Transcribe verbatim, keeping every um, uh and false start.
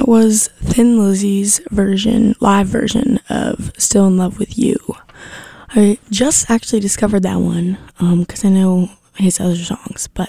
was Thin Lizzy's version, live version of Still in Love with You. I just actually discovered that one, um, because I know his other songs, but